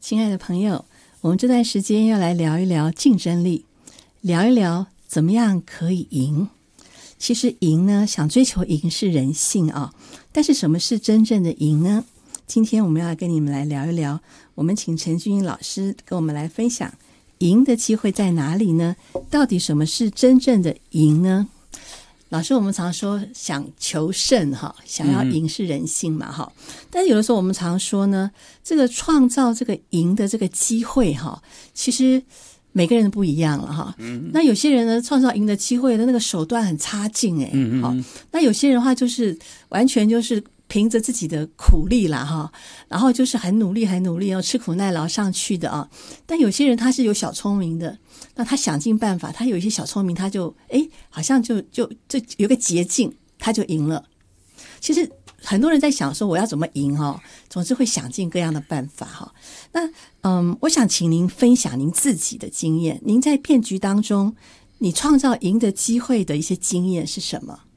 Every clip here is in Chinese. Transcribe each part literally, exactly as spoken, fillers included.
亲爱的朋友，我们这段时间要来聊一聊竞争力，聊一聊怎么样可以赢。其实赢呢，想追求赢是人性啊，但是什么是真正的赢呢？今天我们要跟你们来聊一聊，我们请陈君英老师跟我们来分享，赢的机会在哪里呢？到底什么是真正的赢呢？老师，我们常说想求胜哈，想要赢是人性嘛哈、嗯，但是有的时候我们常说呢，这个创造这个赢的这个机会哈，其实每个人不一样了哈。嗯，那有些人呢，创造赢的机会的那个手段很差劲哎，嗯嗯，那有些人的话就是完全就是凭着自己的苦力啦哈，然后就是很努力很努力哦，吃苦耐劳上去的啊。但有些人他是有小聪明的，那他想尽办法，他有一些小聪明，他就哎好像就就就有个捷径，他就赢了。其实很多人在想说我要怎么赢哈，总是会想尽各样的办法哈。那嗯，我想请您分享您自己的经验，您在骗局当中，你创造赢的机会的一些经验是什么？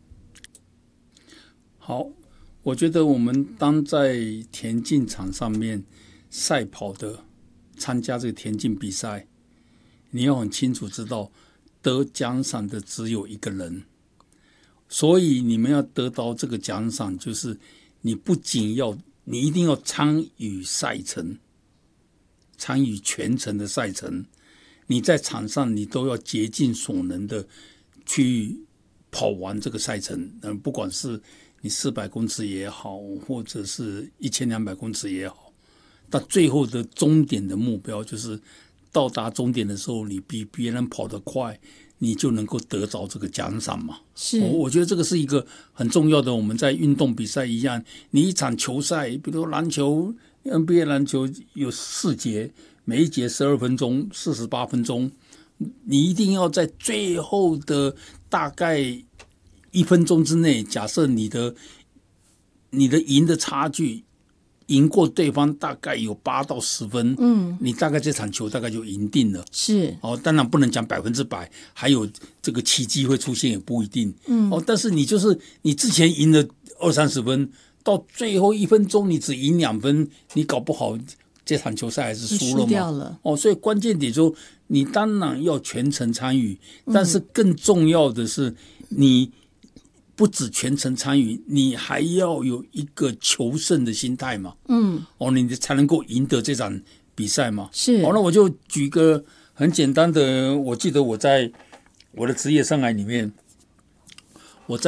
好。我觉得我们当在田径场上面赛跑的参加这个田径比赛，你要很清楚知道得奖赏的只有一个人，所以你们要得到这个奖赏，就是你不仅要你一定要参与赛程，参与全程的赛程，你在场上你都要竭尽所能的去跑完这个赛程，嗯，不管是你四百公尺也好，或者是一千两百公尺也好，但最后的终点的目标就是到达终点的时候，你比别人跑得快，你就能够得着这个奖赏嘛。 是， 我觉得这个是一个很重要的。我们在运动比赛一样，你一场球赛，比如篮球 N B A 篮球有四节，每一节十二分钟，四十八分钟，你一定要在最后的大概一分钟之内，假设你的你的赢的差距赢过对方大概有八到十分，嗯，你大概这场球大概就赢定了。 是哦，当然不能讲百分之百，还有这个奇迹会出现也不一定，嗯，哦，但是你就是你之前赢了二三十分，到最后一分钟你只赢两分，你搞不好这场球赛还是输了嘛， 输掉了。 哦，所以关键点就你当然要全程参与，但是更重要的是你不止全程参与，你还要有一个求胜的心态嘛。嗯，哦，你才能够赢得这场比赛嘛。 是。 哦，那我就举个很简单的，我记得我在我的职业生涯里面，